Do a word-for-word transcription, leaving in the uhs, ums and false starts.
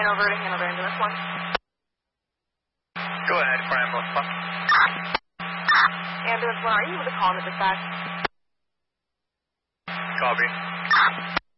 over to handle the ambulance one. Go ahead for ambulance one. Ambulance one, are you able to call in the dispatch? Copy.